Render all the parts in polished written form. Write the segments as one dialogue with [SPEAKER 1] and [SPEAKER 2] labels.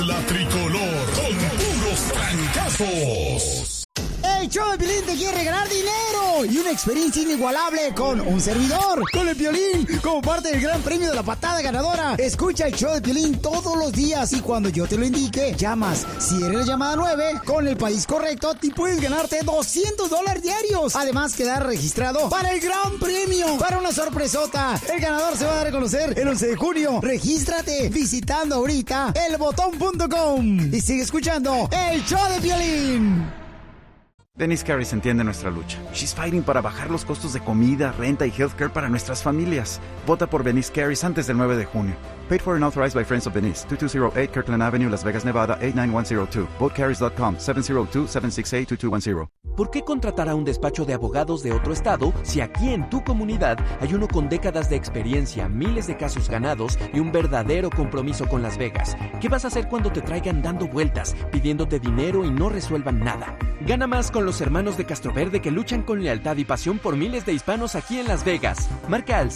[SPEAKER 1] La tricolor con puros trancazos.
[SPEAKER 2] El show de Piolín te quiere regalar dinero y una experiencia inigualable con un servidor, con el Piolín, como parte del gran premio de la patada ganadora. Escucha el show de Piolín todos los días y cuando yo te lo indique, llamas. Si eres la llamada 9, con el país correcto, te puedes ganarte $200 diarios. Además, quedar registrado para el gran premio, para una sorpresota. El ganador se va a dar a conocer el 11 de junio. Regístrate visitando ahorita elbotón.com y sigue escuchando el show de Piolín.
[SPEAKER 3] Denise Carris entiende nuestra lucha. She's fighting para bajar los costos de comida, renta y healthcare para nuestras familias. Vota por Denise Carris antes del 9 de junio. Paid for and authorized by Friends of Denise. 2208 Kirkland Avenue, Las Vegas, Nevada, 89102. VoteCarris.com, 702-768-2210.
[SPEAKER 4] ¿Por qué contratar a un despacho de abogados de otro estado si aquí en tu comunidad hay uno con décadas de experiencia, miles de casos ganados y un verdadero compromiso con Las Vegas? ¿Qué vas a hacer cuando te traigan dando vueltas, pidiéndote dinero y no resuelvan nada? Gana más con los hermanos de Castroverde que luchan con lealtad y pasión por miles de hispanos aquí en Las Vegas. Marca al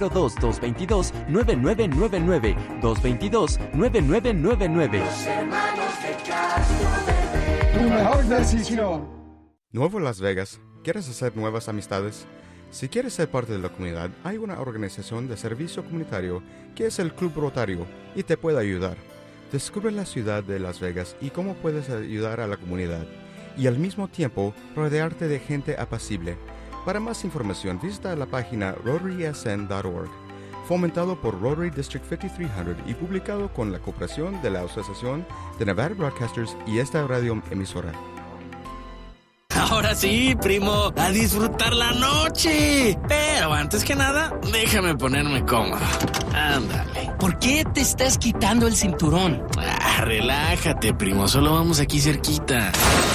[SPEAKER 4] 702-222-9999. 222-9999.
[SPEAKER 5] Los hermanos de Castroverde. Tu mejor decisión.
[SPEAKER 6] Nuevo Las Vegas. ¿Quieres hacer nuevas amistades? Si quieres ser parte de la comunidad, hay una organización de servicio comunitario que es el Club Rotario y te puede ayudar. Descubre la ciudad de Las Vegas y cómo puedes ayudar a la comunidad y al mismo tiempo rodearte de gente apacible. Para más información, visita la página rotarysn.org. Fomentado por Rotary District 5300 y publicado con la cooperación de la Asociación de Nevada Broadcasters y esta radio emisora.
[SPEAKER 7] Ahora sí, primo, a disfrutar la noche. Pero antes que nada, déjame ponerme cómodo. Ándale.
[SPEAKER 8] ¿Por qué te estás quitando el cinturón?
[SPEAKER 7] Relájate, primo, solo vamos aquí cerquita.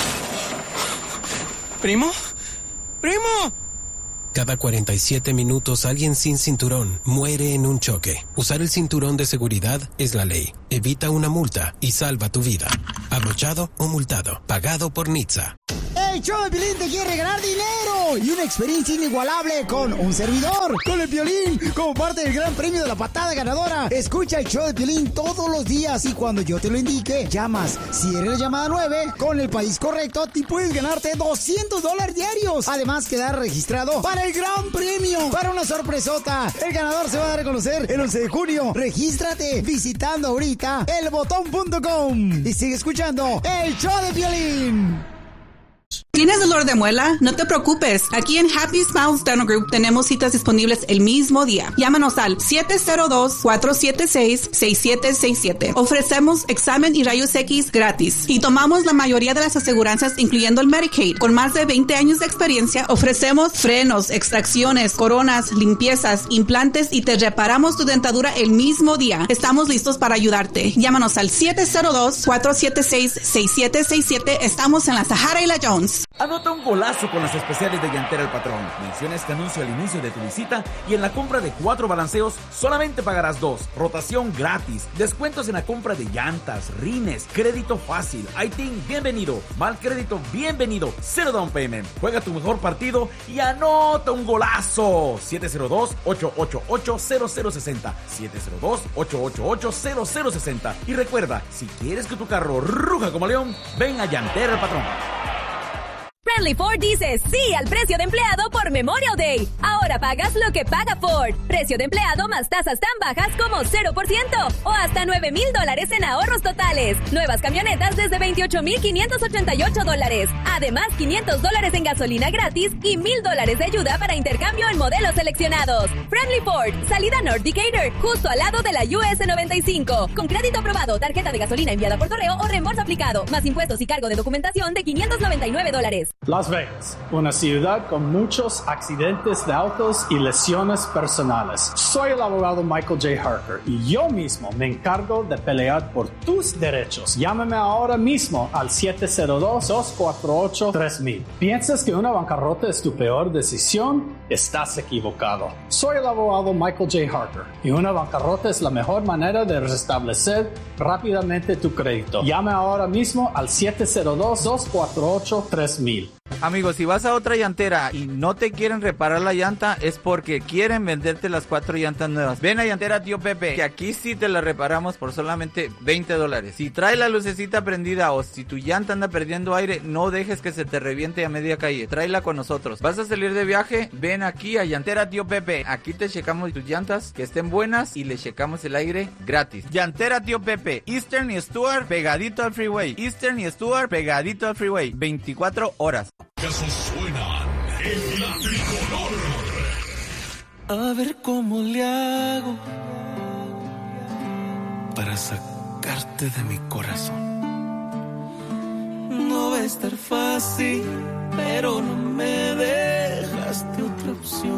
[SPEAKER 8] ¿Primo? ¡Primo!
[SPEAKER 9] Cada 47 minutos alguien sin cinturón muere en un choque. Usar el cinturón de seguridad es la ley. Evita una multa y salva tu vida. Abrochado o multado. Pagado por NHTSA.
[SPEAKER 2] El show de Piolín te quiere regalar dinero y una experiencia inigualable con un servidor, con el Piolín, como parte del gran premio de la patada ganadora. Escucha el show de Piolín todos los días y cuando yo te lo indique, llamas. Si eres la llamada 9, con el país correcto, te puedes ganarte $200 diarios. Además, quedar registrado para el gran premio, para una sorpresota. El ganador se va a dar a conocer el 11 de junio. Regístrate visitando ahorita elbotón.com y sigue escuchando el show de Piolín.
[SPEAKER 10] ¿Tienes dolor de muela? No te preocupes. Aquí en Happy Smiles Dental Group tenemos citas disponibles el mismo día. Llámanos al 702-476-6767. Ofrecemos examen y rayos X gratis. Y tomamos la mayoría de las aseguranzas, incluyendo el Medicaid. Con más de 20 años de experiencia, ofrecemos frenos, extracciones, coronas, limpiezas, implantes y te reparamos tu dentadura el mismo día. Estamos listos para ayudarte. Llámanos al 702-476-6767. Estamos en la Sahara y la Jones.
[SPEAKER 11] Anota un golazo con las especiales de Llantera El Patrón. Menciona este anuncio al inicio de tu visita y en la compra de 4 balanceos solamente pagarás 2. Rotación gratis. Descuentos en la compra de llantas, rines, crédito fácil. ITIN, bienvenido. Mal crédito, bienvenido. 0 down payment. Juega tu mejor partido y anota un golazo. 702-888-0060. 702-888-0060. Y recuerda, si quieres que tu carro ruja como león, ven a Llantera El Patrón.
[SPEAKER 12] Friendly Ford dice sí al precio de empleado por Memorial Day. Ahora pagas lo que paga Ford. Precio de empleado más tasas tan bajas como 0% o hasta $9,000 en ahorros totales. Nuevas camionetas desde $28,588. Además, $500 en gasolina gratis y $1,000 de ayuda para intercambio en modelos seleccionados. Friendly Ford, salida North Decatur, justo al lado de la US 95. Con crédito aprobado, tarjeta de gasolina enviada por correo o reembolso aplicado. Más impuestos y cargo de documentación de $599.
[SPEAKER 13] Las Vegas, una ciudad con muchos accidentes de autos y lesiones personales. Soy el abogado Michael J. Harker y yo mismo me encargo de pelear por tus derechos. Llámame ahora mismo al 702-248-3000. ¿Piensas que una bancarrota es tu peor decisión? Estás equivocado. Soy el abogado Michael J. Harker y una bancarrota es la mejor manera de restablecer rápidamente tu crédito. Llame ahora mismo al 702-248-3000.
[SPEAKER 14] Amigos, si vas a otra llantera y no te quieren reparar la llanta, es porque quieren venderte las 4 llantas nuevas. Ven a Llantera Tío Pepe, que aquí sí te la reparamos por solamente $20. Si trae la lucecita prendida o si tu llanta anda perdiendo aire, no dejes que se te reviente a media calle. Tráela con nosotros. ¿Vas a salir de viaje? Ven aquí a Llantera Tío Pepe. Aquí te checamos tus llantas que estén buenas y le checamos el aire gratis. Llantera Tío Pepe, Eastern y Stuart pegadito al freeway. Eastern y Stuart pegadito al freeway. 24 horas.
[SPEAKER 1] Casos suenan en la tricolor.
[SPEAKER 15] A ver cómo le hago para sacarte de mi corazón. No va a estar fácil, pero no me dejaste otra opción.